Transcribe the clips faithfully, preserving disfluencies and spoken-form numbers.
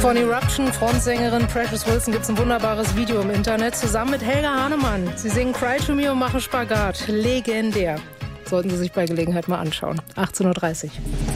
Von Eruption, Frontsängerin Precious Wilson, gibt es ein wunderbares Video im Internet. Zusammen mit Helga Hahnemann. Sie singen Cry to Me und machen Spagat. Legendär. Sollten Sie sich bei Gelegenheit mal anschauen. achtzehn Uhr dreißig.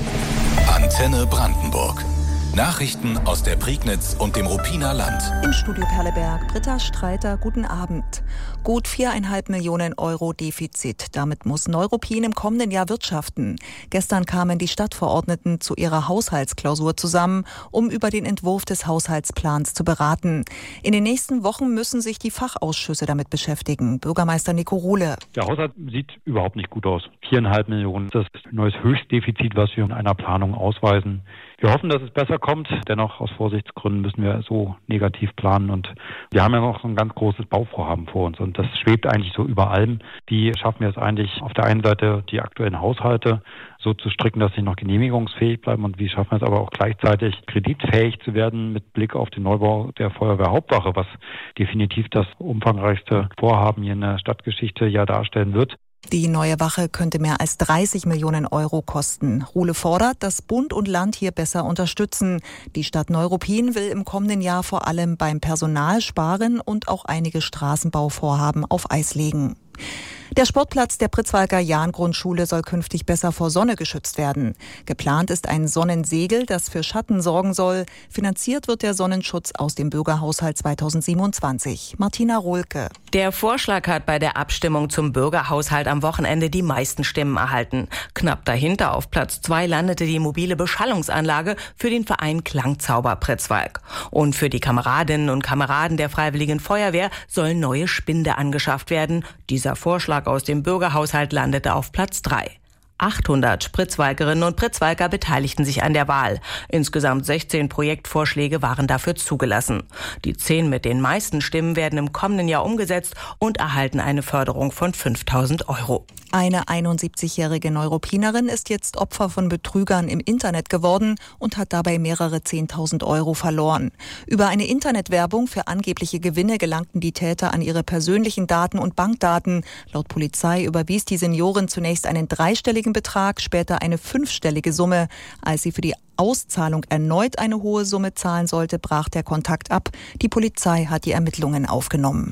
Antenne Brandenburg. Nachrichten aus der Prignitz und dem Ruppiner Land. Im Studio Perleberg, Britta Streiter, guten Abend. Gut viereinhalb Millionen Euro Defizit. Damit muss Neuruppin im kommenden Jahr wirtschaften. Gestern kamen die Stadtverordneten zu ihrer Haushaltsklausur zusammen, um über den Entwurf des Haushaltsplans zu beraten. In den nächsten Wochen müssen sich die Fachausschüsse damit beschäftigen. Bürgermeister Nico Ruhle. Der Haushalt sieht überhaupt nicht gut aus. Viereinhalb Millionen, das ist ein neues Höchstdefizit, was wir in einer Planung ausweisen. Wir hoffen, dass es besser kommt. Dennoch aus Vorsichtsgründen müssen wir so negativ planen. Und wir haben ja noch so ein ganz großes Bauvorhaben vor uns. Und das schwebt eigentlich so über allem. Wie schaffen wir es eigentlich, auf der einen Seite die aktuellen Haushalte so zu stricken, dass sie noch genehmigungsfähig bleiben? Und wie schaffen wir es aber auch gleichzeitig kreditfähig zu werden mit Blick auf den Neubau der Feuerwehrhauptwache, was definitiv das umfangreichste Vorhaben hier in der Stadtgeschichte ja darstellen wird. Die neue Wache könnte mehr als dreißig Millionen Euro kosten. Ruhle fordert, dass Bund und Land hier besser unterstützen. Die Stadt Neuruppin will im kommenden Jahr vor allem beim Personal sparen und auch einige Straßenbauvorhaben auf Eis legen. Der Sportplatz der Pritzwalker Jahn-Grundschule soll künftig besser vor Sonne geschützt werden. Geplant ist ein Sonnensegel, das für Schatten sorgen soll. Finanziert wird der Sonnenschutz aus dem Bürgerhaushalt zweitausendsiebenundzwanzig. Martina Rohlke. Der Vorschlag hat bei der Abstimmung zum Bürgerhaushalt am Wochenende die meisten Stimmen erhalten. Knapp dahinter auf Platz zwei landete die mobile Beschallungsanlage für den Verein Klangzauber Pritzwalk. Und für die Kameradinnen und Kameraden der Freiwilligen Feuerwehr sollen neue Spinde angeschafft werden. Dieser Vorschlag aus dem Bürgerhaushalt landete auf Platz drei. achthundert Pritzwalkerinnen und Pritzwalker beteiligten sich an der Wahl. Insgesamt sechzehn Projektvorschläge waren dafür zugelassen. Die zehn mit den meisten Stimmen werden im kommenden Jahr umgesetzt und erhalten eine Förderung von fünftausend Euro. Eine einundsiebzigjährige Neurupinerin ist jetzt Opfer von Betrügern im Internet geworden und hat dabei mehrere zehntausend Euro verloren. Über eine Internetwerbung für angebliche Gewinne gelangten die Täter an ihre persönlichen Daten und Bankdaten. Laut Polizei überwies die Seniorin zunächst einen dreistelligen Betrag, später eine fünfstellige Summe. Als sie für die Auszahlung erneut eine hohe Summe zahlen sollte, brach der Kontakt ab. Die Polizei hat die Ermittlungen aufgenommen.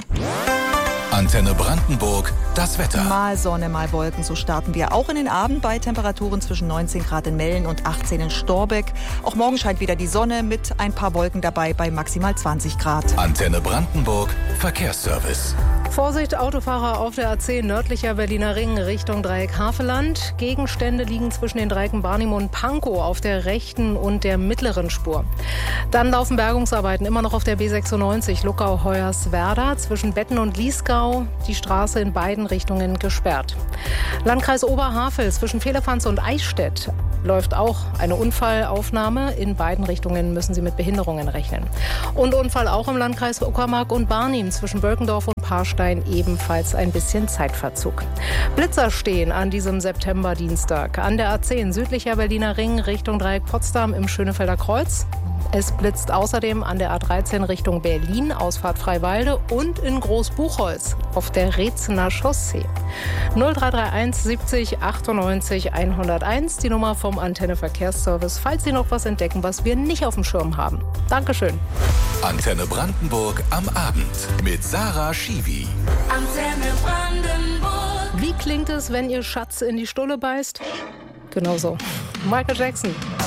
Antenne Brandenburg, das Wetter. Mal Sonne, mal Wolken, so starten wir auch in den Abend bei Temperaturen zwischen neunzehn Grad in Mellen und achtzehn in Storbeck. Auch morgen scheint wieder die Sonne mit ein paar Wolken dabei bei maximal zwanzig Grad. Antenne Brandenburg, Verkehrsservice. Vorsicht, Autofahrer auf der A zehn nördlicher Berliner Ring Richtung Dreieck Havelland. Gegenstände liegen zwischen den Dreiecken Barnim und Pankow auf der rechten und der mittleren Spur. Dann laufen Bergungsarbeiten immer noch auf der B sechsundneunzig Luckau-Hoyerswerda zwischen Betten und Liesgau. Die Straße in beiden Richtungen gesperrt. Landkreis Oberhavel zwischen Vehlefanz und Eichstätt läuft auch eine Unfallaufnahme. In beiden Richtungen müssen Sie mit Behinderungen rechnen. Und Unfall auch im Landkreis Uckermark und Barnim zwischen Bölkendorf und Paarstein, ebenfalls ein bisschen Zeitverzug. Blitzer stehen an diesem Septemberdienstag an der A zehn südlicher Berliner Ring Richtung Dreieck Potsdam im Schönefelder Kreuz. Es blitzt außerdem an der A dreizehn Richtung Berlin, Ausfahrt Freiwalde und in Großbuchholz auf der Rezener Chaussee. null drei drei eins siebzig achtundneunzig hunderteins, die Nummer vom Antenne Verkehrsservice, falls Sie noch was entdecken, was wir nicht auf dem Schirm haben. Dankeschön. Antenne Brandenburg am Abend mit Sarah Schiwi. Antenne Brandenburg. Wie klingt es, wenn Ihr Schatz in die Stulle beißt? Genau so. Michael Jackson.